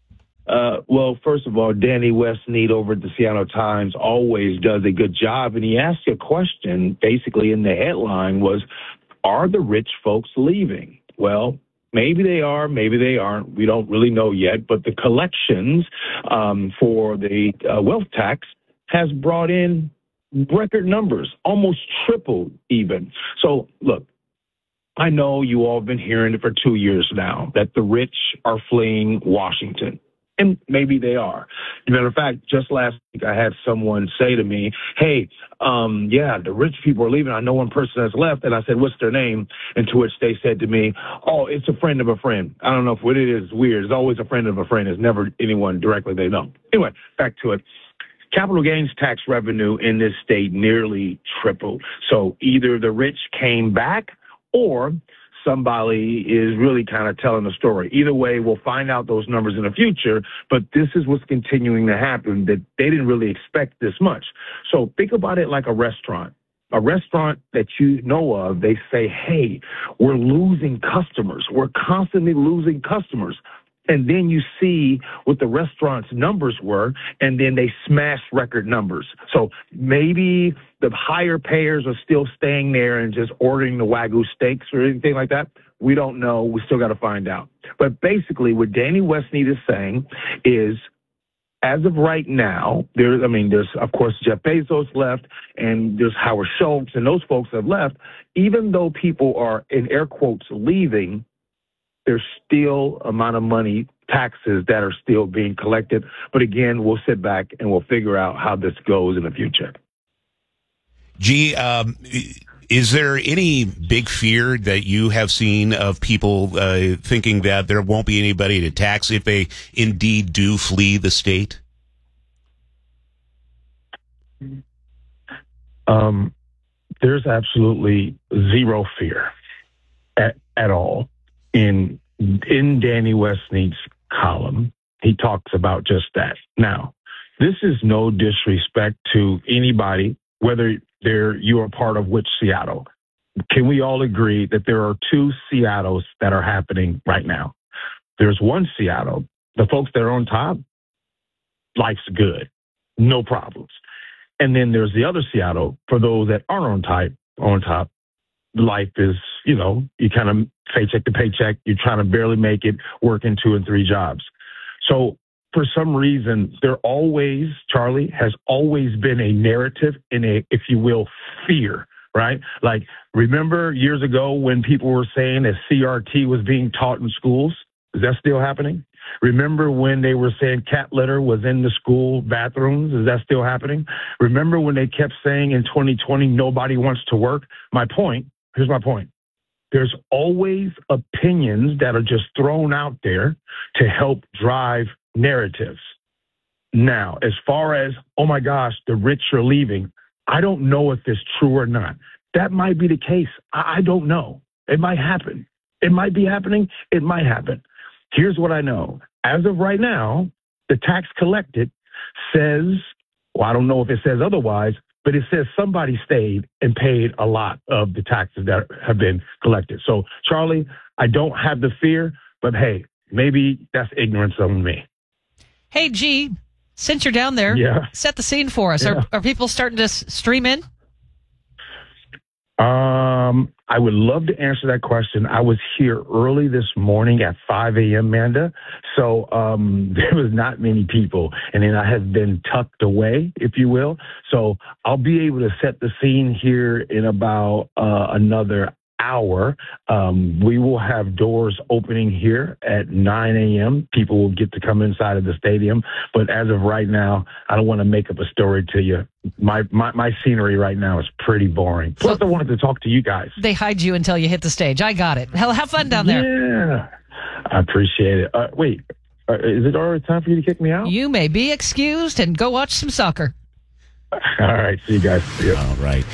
Well, first of all, Danny Westneat over at the Seattle Times always does a good job, and he asked a question basically in the headline was, are the rich folks leaving? Well, maybe they are, maybe they aren't. We don't really know yet. But the collections for the wealth tax has brought in record numbers, almost tripled even. So, look, I know you all have been hearing it for 2 years now, that the rich are fleeing Washington. And maybe they are. As a matter of fact, just last week I had someone say to me, hey, yeah, the rich people are leaving. I know one person that's left. And I said, what's their name? And to which they said to me, oh, it's a friend of a friend. I don't know if what it is weird. It's always a friend of a friend. It's never anyone directly they know. Anyway, back to it. Capital gains tax revenue in this state nearly tripled. So either the rich came back or somebody is really kind of telling the story. Either way, we'll find out those numbers in the future, but this is what's continuing to happen, that they didn't really expect this much. So think about it like a restaurant. A restaurant that you know of, they say, hey, we're losing customers. We're constantly losing customers. And then you see what the restaurant's numbers were, and then they smash record numbers. So maybe the higher payers are still staying there and just ordering the Wagyu steaks or anything like that. We don't know. We still got to find out. But basically what Danny Westneat is saying is, as of right now, there's, of course, Jeff Bezos left, and there's Howard Schultz, and those folks have left. Even though people are, in air quotes, leaving, there's still amount of money, taxes that are still being collected. But again, we'll sit back and we'll figure out how this goes in the future. Gee, is there any big fear that you have seen of people thinking that there won't be anybody to tax if they indeed do flee the state? There's absolutely zero fear at all. In Danny Westneat's column, he talks about just that. Now, this is no disrespect to anybody, whether you are part of which Seattle. Can we all agree that there are two Seattles that are happening right now? There's one Seattle, the folks that are on top, life's good, no problems. And then there's the other Seattle, for those that aren't on top, life is, you kind of paycheck to paycheck. You're trying to barely make it, working 2 and 3 jobs. So for some reason, Charlie, has always been a narrative in a, if you will, fear, right? Like, remember years ago when people were saying that CRT was being taught in schools? Is that still happening? Remember when they were saying cat litter was in the school bathrooms? Is that still happening? Remember when they kept saying in 2020, nobody wants to work? Here's my point. There's always opinions that are just thrown out there to help drive narratives. Now, as far as, oh my gosh, the rich are leaving, I don't know if it's true or not. That might be the case. I don't know. It might happen. It might be happening. It might happen. here's what I know. As of right now, the tax collected says, well, I don't know if it says otherwise, but it says somebody stayed and paid a lot of the taxes that have been collected. So, Charlie, I don't have the fear, but hey, maybe that's ignorance on me. Hey, G, since you're down there, set the scene for us. Are people starting to stream in? I would love to answer that question. I was here early this morning at 5 a.m., Manda. So there was not many people. And then I have been tucked away, if you will. So I'll be able to set the scene here in about another hour. We will have doors opening here at 9 a.m. People will get to come inside of the stadium. But as of right now, I don't want to make up a story to you. My scenery right now is pretty boring. Plus, I wanted to talk to you guys. They hide you until you hit the stage. I got it. Hell, have fun down there. Yeah, I appreciate it. Wait, is it already time for you to kick me out? You may be excused and go watch some soccer. All right. See you guys. All right.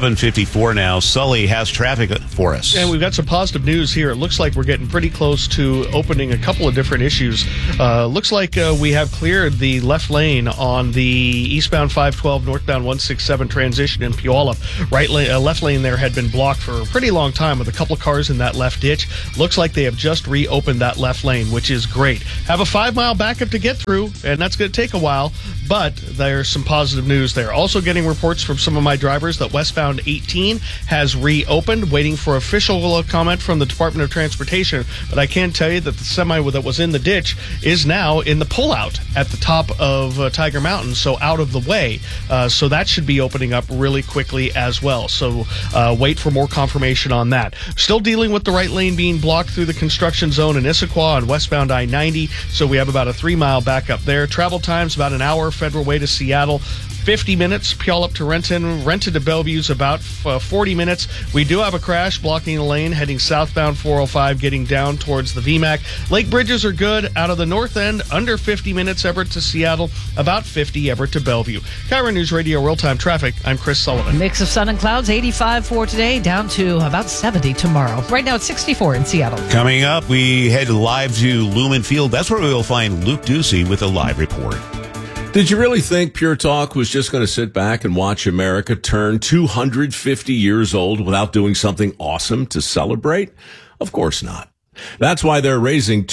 7:54 now. Sully has traffic for us. And we've got some positive news here. It looks like we're getting pretty close to opening a couple of different issues. Looks like we have cleared the left lane on the eastbound 512, northbound 167 transition in Puyallup. Left lane there had been blocked for a pretty long time with a couple of cars in that left ditch. Looks like they have just reopened that left lane, which is great. Have a 5-mile backup to get through, and that's going to take a while, but there's some positive news there. Also getting reports from some of my drivers that westbound 18 has reopened, waiting for official comment from the Department of Transportation. But I can tell you that the semi that was in the ditch is now in the pullout at the top of Tiger Mountain, so out of the way. So that should be opening up really quickly as well. So wait for more confirmation on that. Still dealing with the right lane being blocked through the construction zone in Issaquah on westbound I-90. So we have about a 3-mile backup there. Travel times about an hour, Federal Way to Seattle. 50 minutes, Puyallup to Renton. Renton to Bellevue's about 40 minutes. We do have a crash blocking the lane heading southbound 405, getting down towards the VMAC. Lake bridges are good. Out of the north end, under 50 minutes, Everett to Seattle. About 50, Everett to Bellevue. KIRO News Radio Real-Time Traffic. I'm Chris Sullivan. Mix of sun and clouds, 85 for today, down to about 70 tomorrow. Right now it's 64 in Seattle. Coming up, we head live to Lumen Field. That's where we will find Luke Ducey with a live report. Did you really think Pure Talk was just going to sit back and watch America turn 250 years old without doing something awesome to celebrate? Of course not. That's why they're raising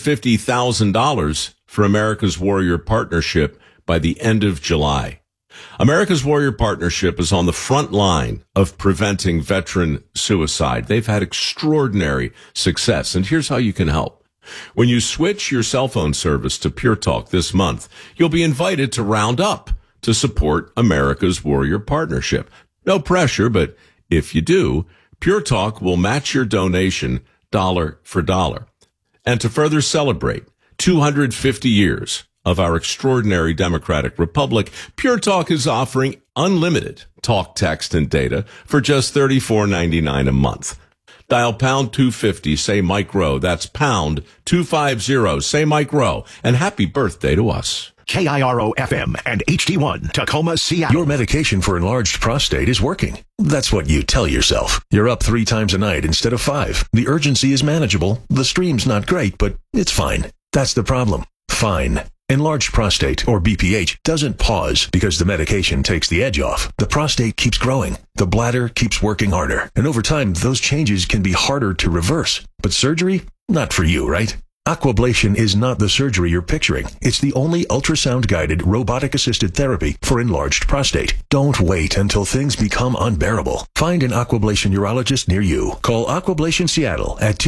$250,000 for America's Warrior Partnership by the end of July. America's Warrior Partnership is on the front line of preventing veteran suicide. They've had extraordinary success, and here's how you can help. When you switch your cell phone service to Pure Talk this month, you'll be invited to round up to support America's Warrior Partnership. No pressure, but if you do, Pure Talk will match your donation dollar for dollar. And to further celebrate 250 years of our extraordinary democratic republic, Pure Talk is offering unlimited talk, text, and data for just $34.99 a month. Dial pound 250, say Mike Rowe. That's pound 250, say Mike Rowe. And happy birthday to us. KIRO-FM and HD1, Tacoma, Seattle. Your medication for enlarged prostate is working. That's what you tell yourself. You're up 3 times a night instead of 5. The urgency is manageable. The stream's not great, but it's fine. That's the problem. Fine. Enlarged prostate, or BPH, doesn't pause because the medication takes the edge off. The prostate keeps growing. The bladder keeps working harder. And over time, those changes can be harder to reverse. But surgery? Not for you, right? Aquablation is not the surgery you're picturing. It's the only ultrasound-guided, robotic-assisted therapy for enlarged prostate. Don't wait until things become unbearable. Find an Aquablation urologist near you. Call Aquablation Seattle at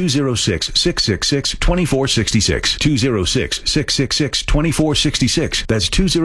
206-666-2466. 206-666-2466. That's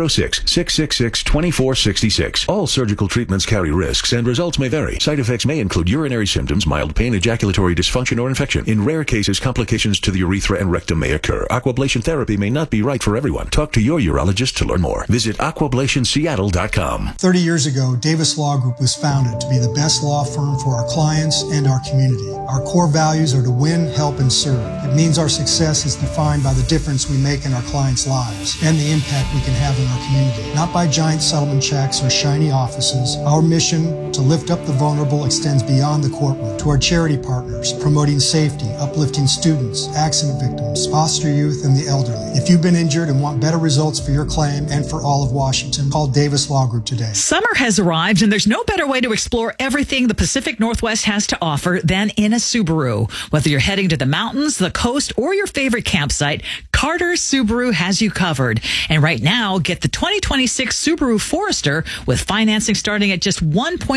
206-666-2466. All surgical treatments carry risks and results may vary. Side effects may include urinary symptoms, mild pain, ejaculatory dysfunction, or infection. In rare cases, complications to the urethra and rectum may occur. Aquablation therapy may not be right for everyone. Talk to your urologist to learn more. Visit aquablationseattle.com. 30 years ago, Davis Law Group was founded to be the best law firm for our clients and our community. Our core values are to win, help, and serve. It means our success is defined by the difference we make in our clients' lives and the impact we can have in our community. Not by giant settlement checks or shiny offices. Our mission to lift up the vulnerable extends beyond the courtroom to our charity partners, promoting safety, uplifting students, accident victims, homes, foster youth, and the elderly. If you've been injured and want better results for your claim and for all of Washington, call Davis Law Group today. Summer has arrived, and there's no better way to explore everything the Pacific Northwest has to offer than in a Subaru. Whether you're heading to the mountains, the coast, or your favorite campsite, Carter Subaru has you covered. And right now, get the 2026 Subaru Forester with financing starting at just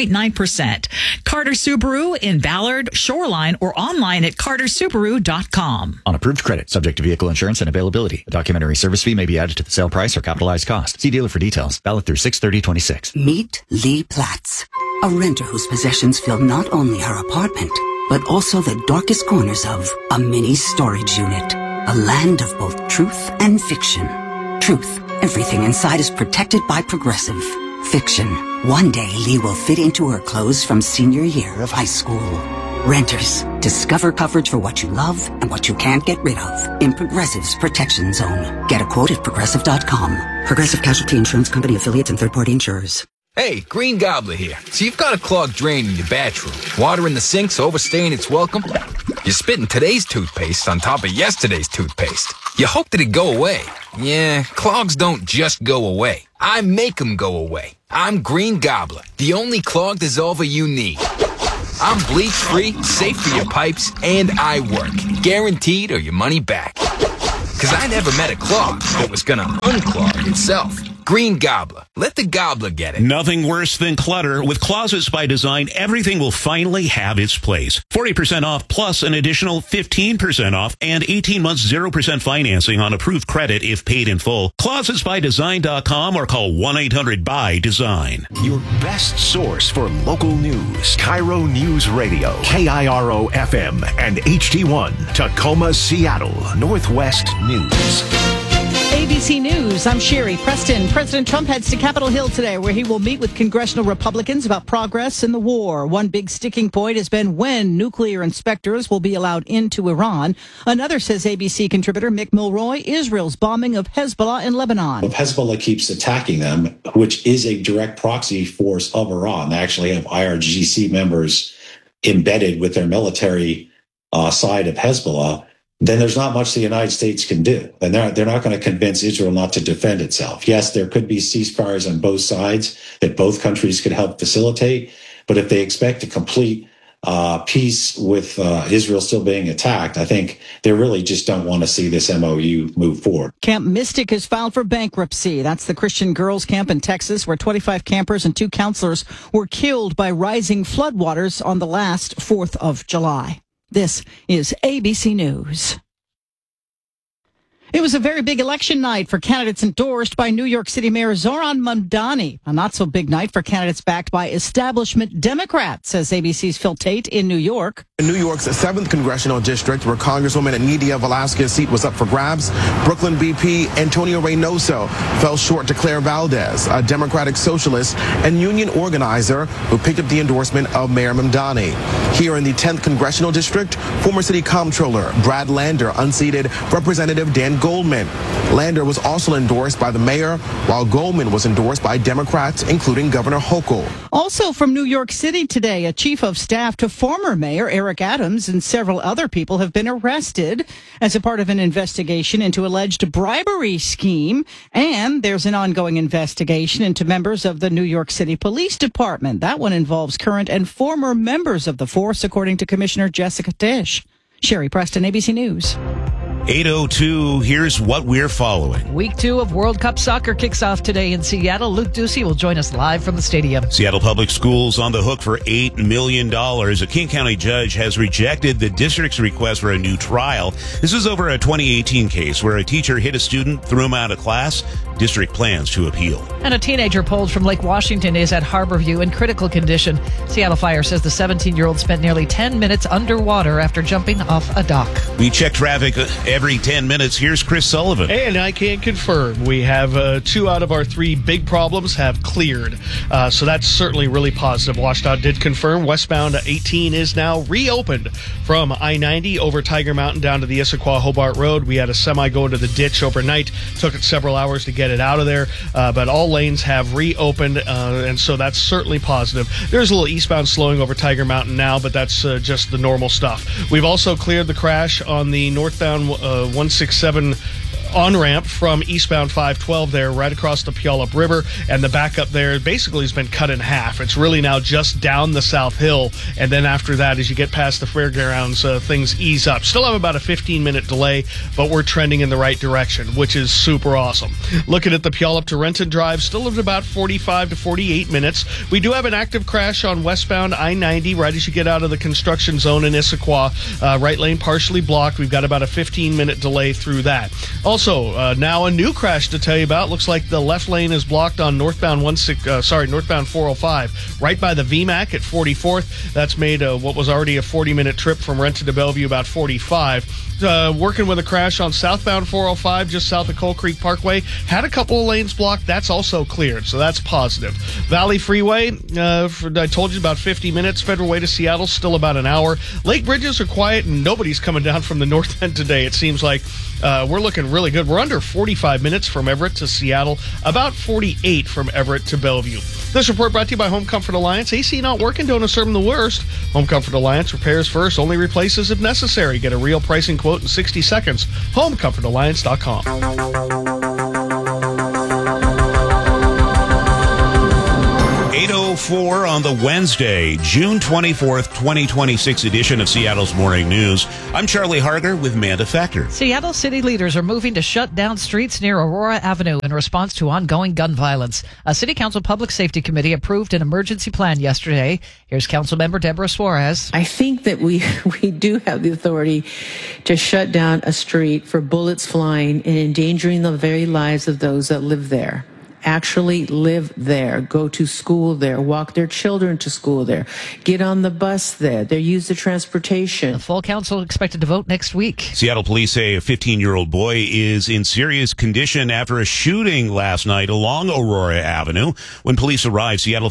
1.9%. Carter Subaru in Ballard, Shoreline, or online at cartersubaru.com. On approved credit, subject to vehicle insurance and availability. A documentary service fee may be added to the sale price or capitalized cost. See dealer for details. Valid through 6/30/26. Meet Lee Platts, a renter whose possessions fill not only her apartment, but also the darkest corners of a mini storage unit. A land of both truth and fiction. Truth, everything inside is protected by Progressive. Fiction, one day Lee will fit into her clothes from senior year of high school. Renters, discover coverage for what you love and what you can't get rid of in Progressive's Protection Zone. Get a quote at Progressive.com. Progressive Casualty Insurance Company, affiliates, and third-party insurers. Hey, Green Gobbler here. So you've got a clogged drain in your bathroom. Water in the sink's overstaying its welcome. You're spitting today's toothpaste on top of yesterday's toothpaste. You hope that it'd go away. Yeah, clogs don't just go away. I make them go away. I'm Green Gobbler, the only clog dissolver you need. I'm bleach-free, safe for your pipes, and I work. Guaranteed or your money back. Because I never met a clog that was gonna unclog itself. Green Gobbler. Let the gobbler get it. Nothing worse than clutter. With Closets by Design, everything will finally have its place. 40% off plus an additional 15% off and 18 months 0% financing on approved credit if paid in full. ClosetsByDesign.com or call 1-800-BY-DESIGN. Your best source for local news. Cairo News Radio. KIRO FM and HD1. Tacoma, Seattle. Northwest News. ABC News, I'm Sherry Preston. President Trump heads to Capitol Hill today, where he will meet with congressional Republicans about progress in the war. One big sticking point has been when nuclear inspectors will be allowed into Iran. Another, says ABC contributor Mick Milroy, Israel's bombing of Hezbollah in Lebanon. If Hezbollah keeps attacking them, which is a direct proxy force of Iran, they actually have IRGC members embedded with their military side of Hezbollah, then there's not much the United States can do. And they're not going to convince Israel not to defend itself. Yes, there could be ceasefires on both sides that both countries could help facilitate. But if they expect a complete peace with Israel still being attacked, I think they really just don't want to see this MOU move forward. Camp Mystic has filed for bankruptcy. That's the Christian girls' camp in Texas, where 25 campers and 2 counselors were killed by rising floodwaters on the last 4th of July. This is ABC News. It was a very big election night for candidates endorsed by New York City Mayor Zohran Mamdani. A not-so-big night for candidates backed by establishment Democrats, says ABC's Phil Tate in New York. In New York's 7th Congressional District, where Congresswoman Nidia Velázquez's seat was up for grabs, Brooklyn BP Antonio Reynoso fell short to Claire Valdez, a Democratic socialist and union organizer who picked up the endorsement of Mayor Mamdani. Here in the 10th Congressional District, former City Comptroller Brad Lander unseated Representative Dan Goldman. Lander was also endorsed by the mayor, while Goldman was endorsed by Democrats, including Governor Hochul. Also from New York City today, a chief of staff to former Mayor Eric Adams and several other people have been arrested as a part of an investigation into alleged bribery scheme. And there's an ongoing investigation into members of the New York City Police Department. That one involves current and former members of the force, according to Commissioner Jessica Tisch. Sherry Preston, ABC News. 8:02, here's what we're following. Week 2 of World Cup Soccer kicks off today in Seattle. Luke Ducey will join us live from the stadium. Seattle Public Schools on the hook for $8 million. A King County judge has rejected the district's request for a new trial. This is over a 2018 case where a teacher hit a student, threw him out of class. District plans to appeal. And a teenager pulled from Lake Washington is at Harborview in critical condition. Seattle Fire says the 17-year-old spent nearly 10 minutes underwater after jumping off a dock. We check traffic every 10 minutes. Here's Chris Sullivan. And I can confirm we have 2 out of our 3 big problems have cleared. So that's certainly really positive. WashDOT did confirm westbound 18 is now reopened from I-90 over Tiger Mountain down to the Issaquah-Hobart Road. We had a semi go into the ditch overnight. Took it several hours to get get it out of there. But all lanes have reopened, and so that's certainly positive. There's a little eastbound slowing over Tiger Mountain now, but that's just the normal stuff. We've also cleared the crash on the northbound 167 on-ramp from eastbound 512 there, right across the Puyallup River, and the backup there basically has been cut in half. It's really now just down the South Hill, and then after that, as you get past the fairgrounds, things ease up. Still have about a 15-minute delay, but we're trending in the right direction, which is super awesome. Looking at the Puyallup to Renton Drive, still at about 45 to 48 minutes. We do have an active crash on westbound I-90 right as you get out of the construction zone in Issaquah. Right lane partially blocked. We've got about a 15-minute delay through that. Also, now a new crash to tell you about. Looks like the left lane is blocked on northbound 405, right by the VMAC at 44th. That's made what was already a 40-minute trip from Renton to Bellevue about 45. Working with a crash on southbound 405 just south of Coal Creek Parkway. Had a couple of lanes blocked. That's also cleared, so that's positive. Valley Freeway, I told you about 50 minutes. Federal Way to Seattle, still about an hour. Lake bridges are quiet, and nobody's coming down from the north end today. It seems like we're looking really good. We're under 45 minutes from Everett to Seattle, about 48 from Everett to Bellevue. This report brought to you by Home Comfort Alliance. AC not working, don't assume the worst. Home Comfort Alliance repairs first, only replaces if necessary. Get a real pricing quote in 60 seconds. HomeComfortAlliance.com. 8:04 on the Wednesday, June 24th, 2026 edition of Seattle's Morning News. I'm Charlie Harger with Manda Factor. Seattle city leaders are moving to shut down streets near Aurora Avenue in response to ongoing gun violence. A City Council Public Safety Committee approved an emergency plan yesterday. Here's Councilmember Deborah Suarez. I think that we do have the authority to shut down a street for bullets flying and endangering the very lives of those that live there. Actually live there, go to school there, walk their children to school there, get on the bus there, they use the transportation. The full council expected to vote next week. Seattle police say a 15-year-old boy is in serious condition after a shooting last night along Aurora Avenue. When police arrived, Seattle